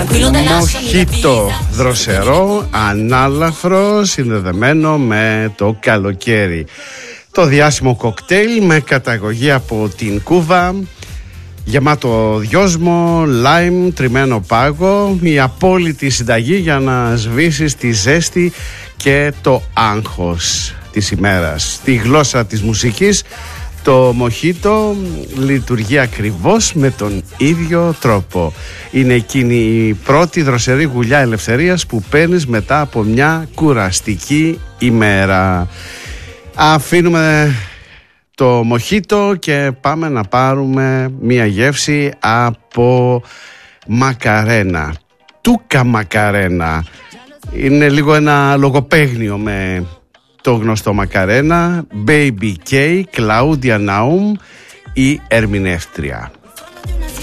Μοχίτο δροσερό, ανάλαφρο, συνδεδεμένο με το καλοκαίρι. Το διάσημο κοκτέιλ με καταγωγή από την Κούβα, γεμάτο δυόσμο, λάιμ, τριμμένο πάγο, η απόλυτη συνταγή για να σβήσεις τη ζέστη και το άγχος της ημέρας. Στη γλώσσα της μουσικής, το μοχίτο λειτουργεί ακριβώς με τον ίδιο τρόπο. Είναι εκείνη η πρώτη δροσερή γουλιά ελευθερίας που παίρνεις μετά από μια κουραστική ημέρα. Αφήνουμε το μοχίτο και πάμε να πάρουμε μια γεύση από μακαρένα. Τούκα μακαρένα. Είναι λίγο ένα λογοπαίγνιο με το γνωστό μακαρένα. Baby K, Claudia Naum, η ερμηνεύτρια.